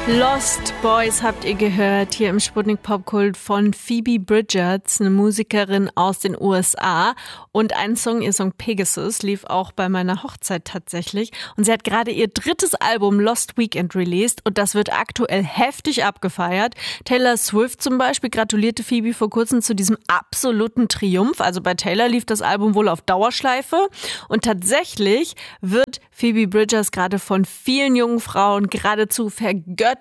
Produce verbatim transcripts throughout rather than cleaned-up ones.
Lost Boys habt ihr gehört, hier im Sputnik Popkult von Phoebe Bridgers, eine Musikerin aus den U S A. Und ein Song, ihr Song Pegasus, lief auch bei meiner Hochzeit tatsächlich. Und sie hat gerade ihr drittes Album Lost Weekend released und das wird aktuell heftig abgefeiert. Taylor Swift zum Beispiel gratulierte Phoebe vor kurzem zu diesem absoluten Triumph. Also bei Taylor lief das Album wohl auf Dauerschleife. Und tatsächlich wird Phoebe Bridgers gerade von vielen jungen Frauen geradezu vergöttert.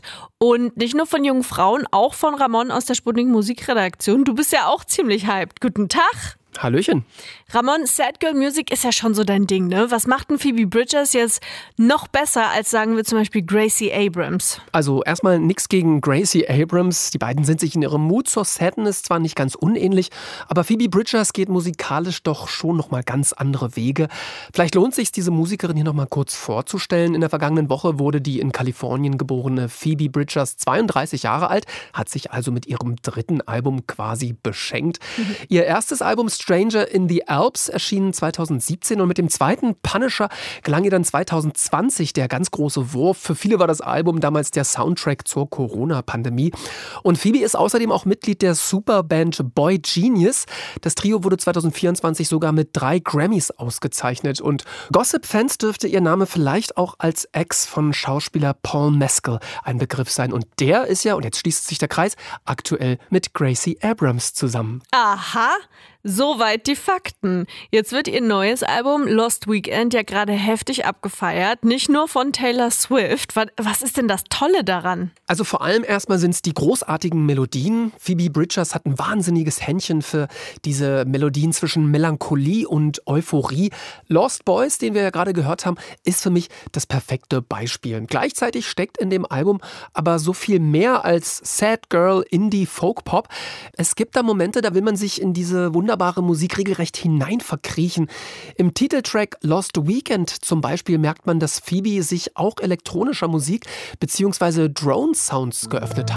Und nicht nur von jungen Frauen, auch von Ramon aus der Sputnik Musikredaktion. Du bist ja auch ziemlich hyped. Guten Tag. Hallöchen. Ramon, Sad Girl Music ist ja schon so dein Ding, ne? Was macht denn Phoebe Bridgers jetzt noch besser als, sagen wir zum Beispiel, Gracie Abrams? Also erstmal nichts gegen Gracie Abrams. Die beiden sind sich in ihrem Mut zur Sadness zwar nicht ganz unähnlich, aber Phoebe Bridgers geht musikalisch doch schon nochmal ganz andere Wege. Vielleicht lohnt es sich, diese Musikerin hier nochmal kurz vorzustellen. In der vergangenen Woche wurde die in Kalifornien geborene Phoebe Bridgers zweiunddreißig Jahre alt, hat sich also mit ihrem dritten Album quasi beschenkt. Mhm. Ihr erstes Album Stranger in the Alps erschien zweitausendsiebzehn und mit dem zweiten Punisher gelang ihr dann zweitausendzwanzig der ganz große Wurf. Für viele war das Album damals der Soundtrack zur Corona-Pandemie. Und Phoebe ist außerdem auch Mitglied der Superband Boy Genius. Das Trio wurde zweitausendvierundzwanzig sogar mit drei Grammys ausgezeichnet. Und Gossip-Fans dürfte ihr Name vielleicht auch als Ex von Schauspieler Paul Mescal ein Begriff sein. Und der ist ja, und jetzt schließt sich der Kreis, aktuell mit Gracie Abrams zusammen. Aha. Soweit die Fakten. Jetzt wird ihr neues Album Lost Weekend ja gerade heftig abgefeiert. Nicht nur von Taylor Swift. Was ist denn das Tolle daran? Also vor allem erstmal sind es die großartigen Melodien. Phoebe Bridgers hat ein wahnsinniges Händchen für diese Melodien zwischen Melancholie und Euphorie. Lost Boys, den wir ja gerade gehört haben, ist für mich das perfekte Beispiel. Gleichzeitig steckt in dem Album aber so viel mehr als Sad Girl, Indie, Folk, Pop. Es gibt da Momente, da will man sich in diese wunderbare Musik regelrecht hinein verkriechen. Im Titeltrack Lost Weekend zum Beispiel merkt man, dass Phoebe sich auch elektronischer Musik bzw. Drone-Sounds geöffnet hat.